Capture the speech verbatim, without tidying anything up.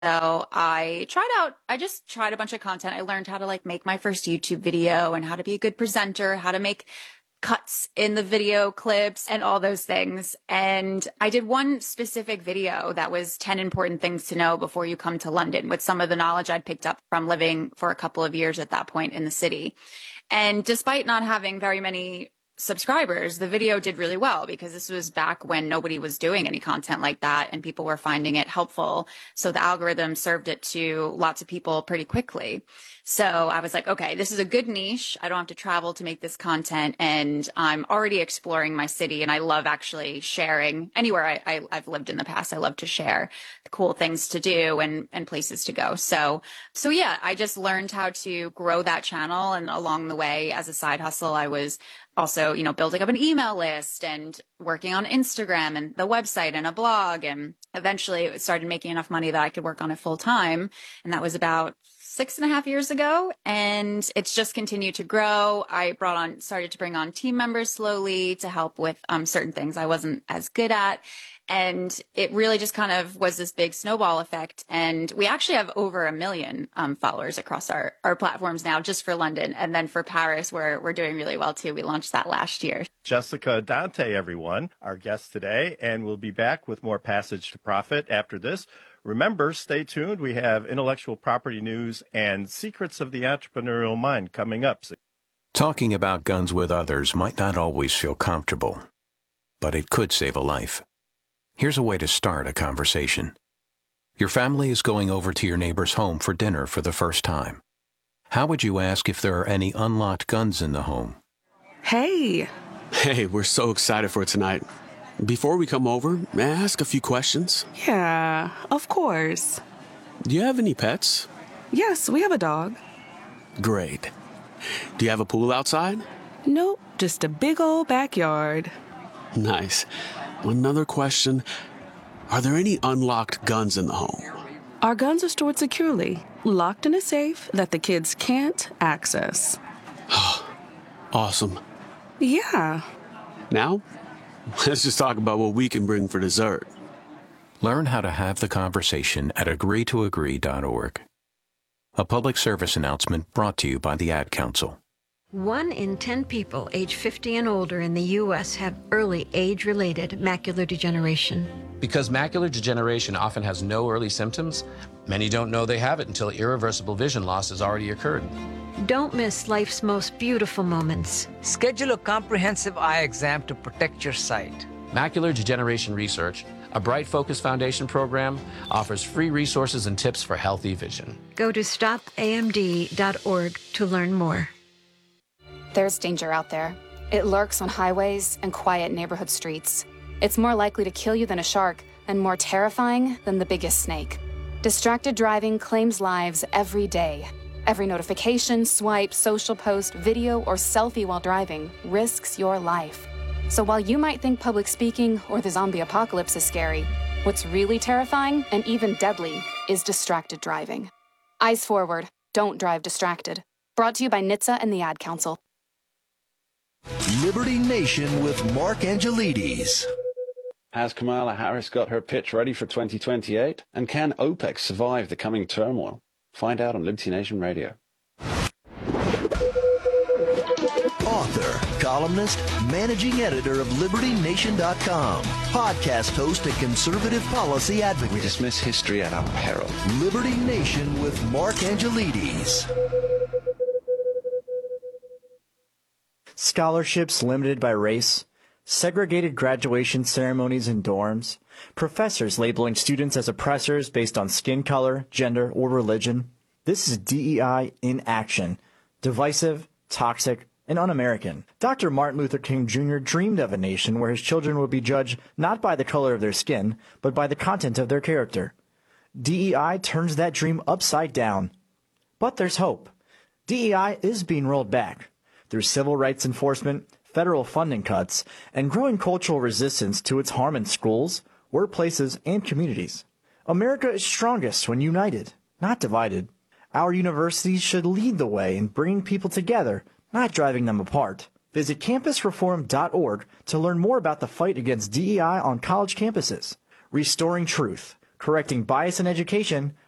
So I tried out, I just tried a bunch of content. I learned how to like make my first YouTube video and how to be a good presenter, how to make cuts in the video clips and all those things. And I did one specific video that was ten important things to know before you come to London with some of the knowledge I'd picked up from living for a couple of years at that point in the city. And despite not having very many subscribers, the video did really well because this was back when nobody was doing any content like that and people were finding it helpful. So the algorithm served it to lots of people pretty quickly. So I was like, okay, this is a good niche. I don't have to travel to make this content. And I'm already exploring my city. And I love actually sharing anywhere I, I, I've lived in the past. I love to share the cool things to do and, and places to go. So, so yeah, I just learned how to grow that channel. And along the way, as a side hustle, I was also, you know, building up an email list and working on Instagram and the website and a blog. And eventually it started making enough money that I could work on it full time. And that was about six and a half years ago. And it's just continued to grow. I brought on, started to bring on team members slowly to help with um, certain things I wasn't as good at. And it really just kind of was this big snowball effect. And we actually have over a million um, followers across our, our platforms now, just for London. And then for Paris, we're, we're doing really well too. We launched that last year. Jessica Dante, everyone, our guest today. And we'll be back with more Passage to Profit after this. Remember, stay tuned. We have intellectual property news and secrets of the entrepreneurial mind coming up. Talking about guns with others might not always feel comfortable, but it could save a life. Here's a way to start a conversation. Your family is going over to your neighbor's home for dinner for the first time. How would you ask if there are any unlocked guns in the home? Hey. Hey, we're so excited for tonight. Before we come over, may I ask a few questions? Yeah, of course. Do you have any pets? Yes, we have a dog. Great. Do you have a pool outside? Nope, just a big old backyard. Nice. Another question. Are there any unlocked guns in the home? Our guns are stored securely, locked in a safe that the kids can't access. Awesome. Yeah. Now, let's just talk about what we can bring for dessert. Learn how to have the conversation at agree to agree dot org. A public service announcement brought to you by the Ad Council. One in ten people age fifty and older in the U S have early age-related macular degeneration. Because macular degeneration often has no early symptoms, many don't know they have it until irreversible vision loss has already occurred. Don't miss life's most beautiful moments. Schedule a comprehensive eye exam to protect your sight. Macular Degeneration Research, a Bright Focus Foundation program, offers free resources and tips for healthy vision. Go to stop A M D dot org to learn more. There's danger out there. It lurks on highways and quiet neighborhood streets. It's more likely to kill you than a shark and more terrifying than the biggest snake. Distracted driving claims lives every day. Every notification, swipe, social post, video, or selfie while driving risks your life. So while you might think public speaking or the zombie apocalypse is scary, what's really terrifying and even deadly is distracted driving. Eyes forward, don't drive distracted. Brought to you by N H T S A and the Ad Council. Liberty Nation with Mark Angelides. Has Kamala Harris got her pitch ready for twenty twenty-eight? And can OPEC survive the coming turmoil? Find out on Liberty Nation Radio. Author, columnist, managing editor of Liberty Nation dot com, podcast host and conservative policy advocate. We dismiss history at our peril. Liberty Nation with Mark Angelides. Scholarships limited by race, segregated graduation ceremonies in dorms, professors labeling students as oppressors based on skin color, gender, or religion. This is D E I in action. Divisive, toxic, and un-American. Doctor Martin Luther King Junior dreamed of a nation where his children would be judged not by the color of their skin, but by the content of their character. D E I turns that dream upside down. But there's hope. D E I is being rolled back. Through civil rights enforcement, federal funding cuts, and growing cultural resistance to its harm in schools, workplaces, and communities. America is strongest when united, not divided. Our universities should lead the way in bringing people together, not driving them apart. Visit campus reform dot org to learn more about the fight against D E I on college campuses. Restoring truth, correcting bias in education,